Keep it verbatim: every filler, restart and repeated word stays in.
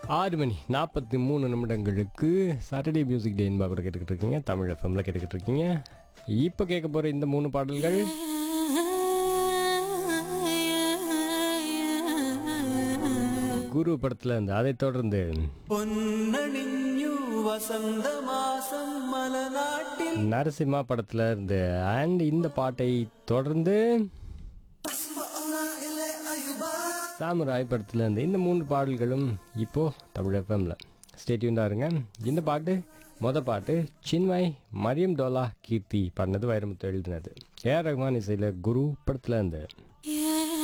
ஆறு மணி நாற்பத்தி மூணு நிமிடங்களுக்கு சாட்டர்டே மியூசிக் டே என்பா கூட கேட்டுக்கிட்டு இருக்கீங்க. தமிழ் எஃப்எம்ல கேட்டுக்கிட்டு இருக்கீங்க. இப்போ கேட்க போகிற இந்த மூணு பாடல்கள் குரு படத்தில் இருந்து, அதை தொடர்ந்து நரசிம்மா படத்தில் இருந்து, அண்ட் இந்த பாட்டை தொடர்ந்து சாமுராய் படத்தில் இருந்து. இந்த மூணு பாடல்களும் இப்போ தமிழ் எஃப்எம்ல ஸ்டேட்யூன் தான் இருங்க. இந்த பாட்டு மொதல் பாட்டு சின்மய் மரியம் டோலா கீர்த்தி பாடினது, வைரமுத்து எழுதினது, ஏஆர் ரஹ்மான் இசையில் குரு படத்தில் இருந்து.